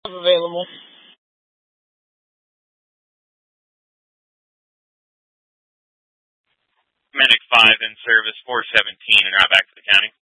available. Medic 5 in service 417 and right back to the county.